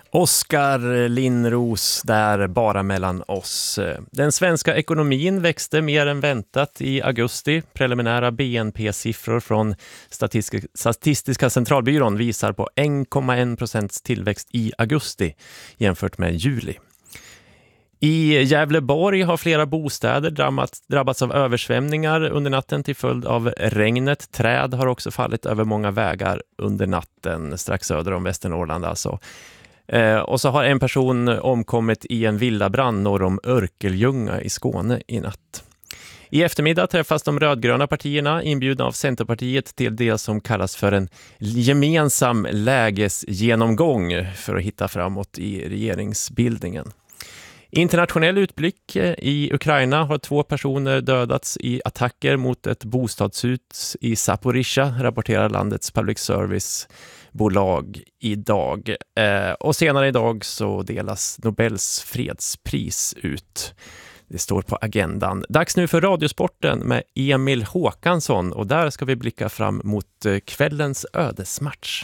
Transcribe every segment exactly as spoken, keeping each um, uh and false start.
Oskar Lindros där bara mellan oss. Den svenska ekonomin växte mer än väntat i augusti. Preliminära B N P-siffror från Statistiska centralbyrån visar på en komma en procents tillväxt i augusti jämfört med juli. I Gävleborg har flera bostäder drabbats, drabbats av översvämningar under natten till följd av regnet. Träd har också fallit över många vägar under natten strax söder om Västernorrland alltså. Eh, och så har en person omkommit i en villabrand norr om Örkelljunga i Skåne i natt. I eftermiddag träffas de rödgröna partierna inbjudna av Centerpartiet till det som kallas för en gemensam lägesgenomgång för att hitta framåt i regeringsbildningen. Internationell utblick. I Ukraina har två personer dödats i attacker mot ett bostadshus i Zaporizjzja, rapporterar landets public service-bolag idag. Eh, och senare idag så delas Nobels fredspris ut. Det står på agendan. Dags nu för Radiosporten med Emil Håkansson, och där ska vi blicka fram mot kvällens ödesmatch.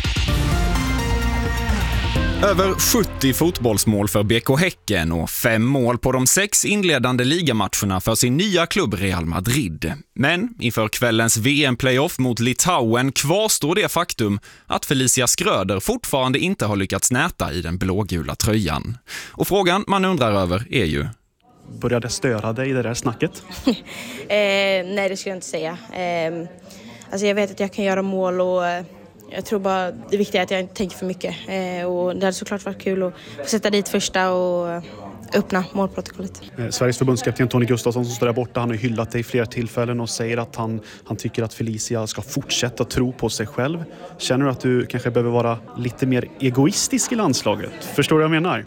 Över sjuttio fotbollsmål för B K Häcken och fem mål på de sex inledande ligamatcherna för sin nya klubb Real Madrid. Men inför kvällens V M-playoff mot Litauen kvarstår det faktum att Felicia Schröder fortfarande inte har lyckats näta i den blågula tröjan. Och frågan man undrar över är ju: började störa dig i det där snacket? eh, nej, det skulle jag inte säga. Eh, alltså jag vet att jag kan göra mål och jag tror bara det viktiga är att jag inte tänker för mycket. Eh, och det hade såklart varit kul att få sätta dit första och öppna målprotokollet. Eh, Sveriges förbundskapten Tony Gustafsson som står där borta, han har hyllat dig i flera tillfällen och säger att han, han tycker att Felicia ska fortsätta tro på sig själv. Känner du att du kanske behöver vara lite mer egoistisk i landslaget? Förstår du vad jag menar?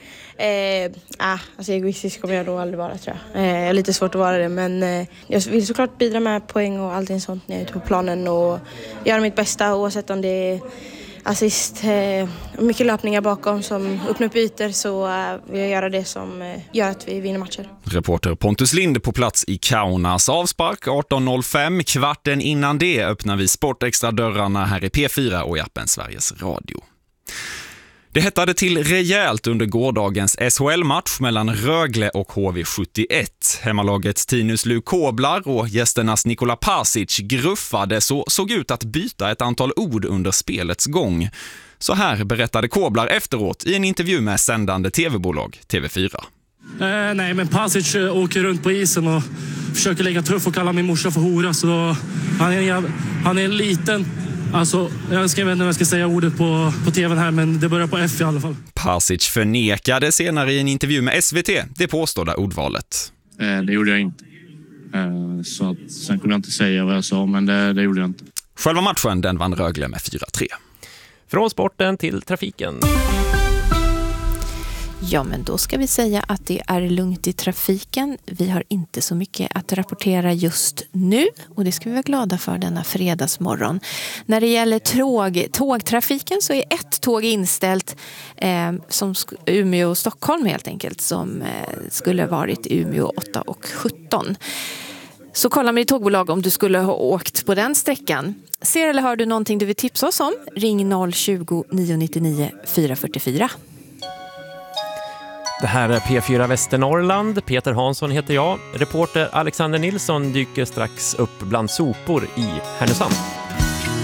eh, ah, alltså egoistisk kommer jag då aldrig vara, tror jag. Eh, jag är lite svårt att vara det, men eh, jag vill såklart bidra med poäng och allting sånt när jag är ute på planen och göra mitt bästa oavsett om det är assist, eh, mycket löpningar bakom som öppnar upp ytor, så eh, vill jag göra det som eh, gör att vi vinner matcher. Reporter Pontus Lind på plats i Kaunas. Avspark arton noll fem. Kvarten innan det öppnar vi Sportextra-dörrarna här i P fyra och i appen Sveriges Radio. Det hettade till rejält under gårdagens S H L-match mellan Rögle och H V sjuttioett. Hemmalagets Tinus Lukoblar och gästernas Nikola Pasic gruffade så såg ut att byta ett antal ord under spelets gång. Så här berättade Koblar efteråt i en intervju med sändande tv-bolag T V fyra. Eh, nej, men Pasic eh, åker runt på isen och försöker lägga tuff och kalla min morsa för hora. Så han är en, han är en liten... Alltså, jag ska inte vad jag ska säga ordet på, på tvn här, men det börjar på F i alla fall. Pasic förnekade senare i en intervju med S V T det påstådda ordvalet. Eh, det gjorde jag inte. Eh, så att, sen kunde jag inte säga vad jag sa, men det, det gjorde jag inte. Själva matchen den vann Rögle med fyra tre. Från sporten till trafiken. Ja, men då ska vi säga att det är lugnt i trafiken. Vi har inte så mycket att rapportera just nu och det ska vi vara glada för denna fredagsmorgon. När det gäller tåg, tågtrafiken så är ett tåg inställt eh, som sk- Umeå och Stockholm helt enkelt, som eh, skulle varit Umeå åtta och sjutton. Så kolla med ditt tågbolag om du skulle ha åkt på den sträckan. Ser eller hör du någonting du vill tipsa oss om? Ring noll tjugo, nio nittionio, fyra fyrtiofyra. Det här är P fyra Västernorrland. Peter Hansson heter jag. Reporter Alexander Nilsson dyker strax upp bland sopor i Härnösand.